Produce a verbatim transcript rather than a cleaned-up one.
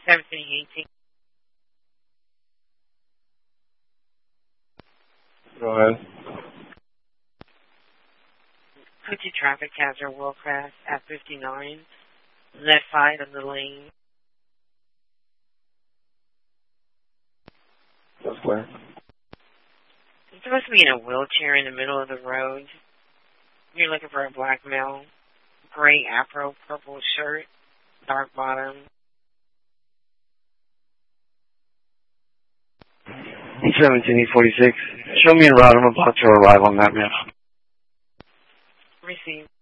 seventeen eighteen. Go ahead. Fuji traffic hazard Worldcraft at fifty-nine. Left side of the lane. That's clear. You're supposed to be in a wheelchair in the middle of the road. You're looking for a black male. Gray afro, purple shirt, dark bottom. seventeen eight forty-six. Show me a route. I'm about to arrive on that map. Receive.